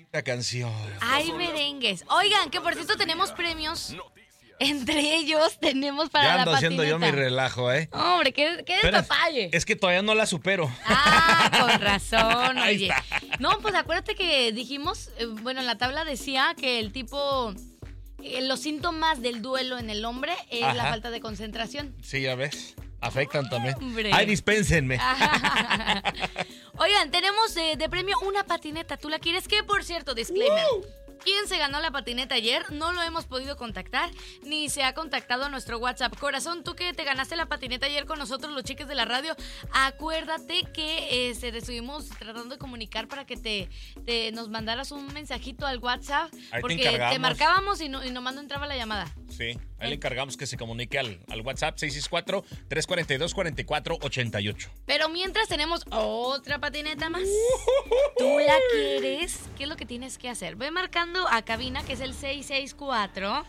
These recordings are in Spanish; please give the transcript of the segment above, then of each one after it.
La canción. Ay, merengues. Oigan, que por cierto tenemos premios. Entre ellos tenemos para Ya la ando patineta. haciendo yo mi relajo, ¿eh? Hombre, qué despapalle. Es que todavía no la supero. Ah, con razón, Ahí oye. está. No, pues acuérdate que dijimos, bueno, en la tabla decía que el tipo, los síntomas del duelo en el hombre es la Ajá. falta de concentración. Sí, ya ves. Afectan también. Hombre. Ay, dispénsenme. Oigan, tenemos de premio una patineta. ¿Tú la quieres? Que por cierto, disclaimer. ¿Quién se ganó la patineta ayer? No lo hemos podido contactar, ni se ha contactado a nuestro WhatsApp. Corazón, tú que te ganaste la patineta ayer con nosotros, los chiques de la radio, acuérdate que te estuvimos tratando de comunicar para que nos mandaras un mensajito al WhatsApp, Ahí porque te encargamos. te marcábamos y nomás no entraba la llamada. Sí, ahí le encargamos que se comunique al WhatsApp 664-342-4488. Pero mientras tenemos otra patineta más. ¿Tú la quieres? ¿Qué es lo que tienes que hacer? Ve marcando a cabina, que es el 664.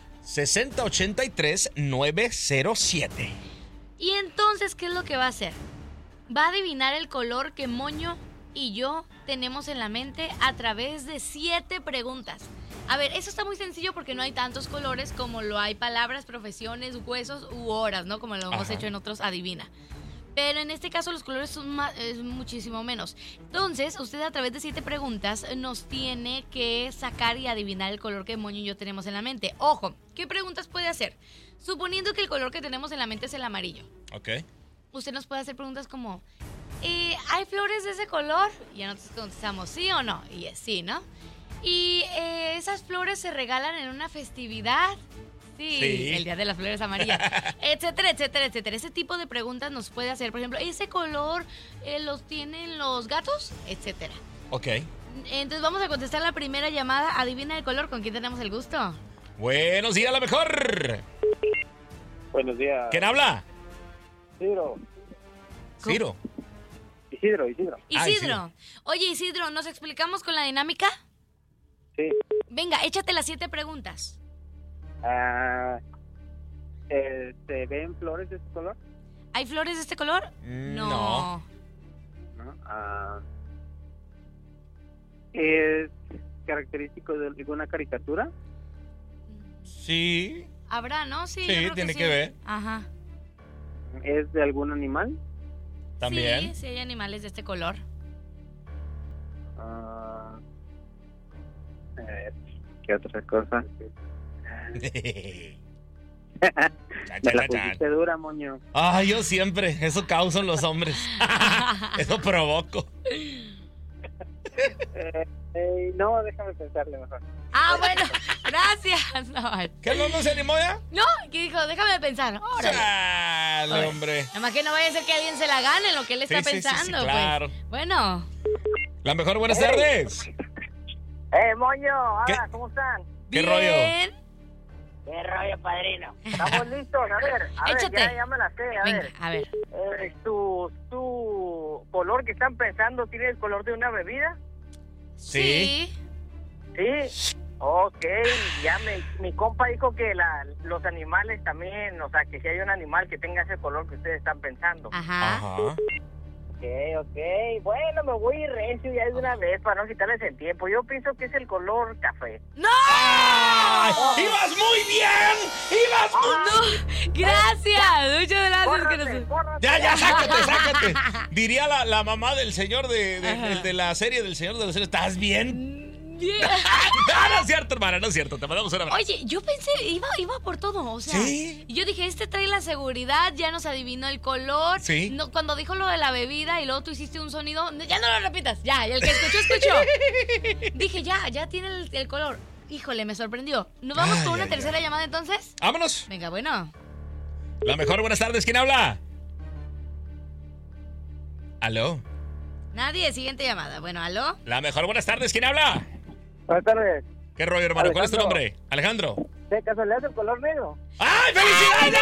6083-907. Y entonces, ¿qué es lo que va a hacer? Va a adivinar el color que Moño y yo tenemos en la mente a través de 7 preguntas. A ver, eso está muy sencillo porque no hay tantos colores como lo hay palabras, profesiones, huesos u horas, ¿no? Como lo hemos Ajá. hecho en otros Adivina. Pero en este caso los colores son muchísimo menos. Entonces, usted a través de 7 preguntas nos tiene que sacar y adivinar el color que Moño y yo tenemos en la mente. Ojo, ¿qué preguntas puede hacer? Suponiendo que el color que tenemos en la mente es el amarillo. Ok. Usted nos puede hacer preguntas como, ¿hay flores de ese color? Y ya nosotros contestamos sí o no. Y es sí, ¿no? Y esas flores se regalan en una festividad. Sí, el Día de las Flores Amarillas, etcétera, etcétera, etcétera. Ese tipo de preguntas nos puede hacer, por ejemplo, ¿ese color los tienen los gatos? Etcétera. Ok. Entonces vamos a contestar la primera llamada. Adivina el color, ¿con quién tenemos el gusto? Buenos días, la mejor. Buenos días. ¿Quién habla? Isidro. Ciro. Isidro. Isidro. Oye, Isidro, ¿nos explicamos con la dinámica? Sí. Venga, échate las 7 preguntas. ¿Se ven flores de este color? ¿Hay flores de este color? No. ¿No? ¿Es característico de alguna caricatura? Sí. Habrá, ¿no? Sí, Sí, yo creo tiene sí. que ver. Ajá. ¿Es de algún animal? También. Sí, sí hay animales de este color. ¿Qué otra cosa? Chan, Me la chan, chan. pusiste dura, moño. Ay, yo siempre. Eso causan los hombres. Eso provoco. No, déjame pensarle mejor. Ah, bueno, gracias. No, ¿Qué no se animó ya? no, que dijo, déjame pensar. Órale. Chale, hombre. Nada más que no vaya a ser que alguien se la gane en lo que él está Sí, sí, sí, pensando. sí, claro. Pues. Bueno, La mejor, buenas tardes. Moño, ¿Qué? hola, ¿cómo están? ¿Qué bien. ¿Qué rollo, padrino? Estamos listos, a ver, Échate. ya me la sé, Venga, a ver. ¿Tu color que están pensando tiene el color de una bebida? Sí. Sí. Ok, ya mi compa dijo que los animales también, o sea, que si hay un animal que tenga ese color que ustedes están pensando. Ajá. Ajá. Ok, bueno, me voy recio ya de una vez para no quitarles el tiempo. Yo pienso que es el color café. ¡No! ¡Ay! ¡Ibas muy bien! ¡Ibas muy ¡No! ¡Gracias! Muchas gracias. Córrate, córrate. Ya, sácate. Diría la mamá del señor de la serie del Señor de los Cielos. ¿Estás bien? Bien. No es cierto, hermana, no es cierto. Te mandamos un abrazo. Oye, yo pensé, iba por todo, o sea. Sí. Yo dije, este trae la seguridad, ya nos adivinó el color. Sí. No, cuando dijo lo de la bebida y luego tú hiciste un sonido, ya no lo repitas, ya, y el que escuchó. Dije, ya tiene el color. Híjole, me sorprendió. ¿Nos vamos Ay, con una ay, tercera ay. llamada entonces? Vámonos. Venga, bueno. La mejor, buenas tardes. ¿Quién habla? ¿Aló? Nadie, siguiente llamada. Bueno, ¿aló? La mejor, buenas tardes. ¿Quién habla? Buenas tardes. ¿Qué rollo, hermano? ¿Cuál es tu Alejandro. nombre? Alejandro. ¿De casualidad el color negro? ¡Ay, felicidades!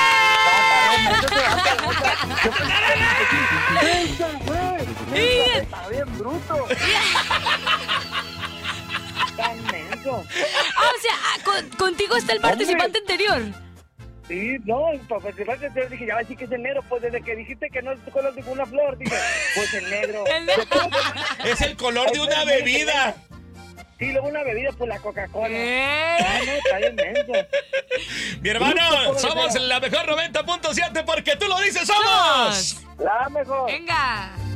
Está bien bruto. Tan menso. Ah, o sea, contigo está el participante anterior. Sí, no, para participar te dije, ya va a decir que es el negro. Pues desde que dijiste que no es color de una flor, dije, pues el negro. Es el color de una bebida. Sí, luego una bebida, pues la Coca-Cola. Ah, no, está bien menso. Mi hermano, somos la mejor 90.7 porque tú lo dices, somos La mejor. Venga.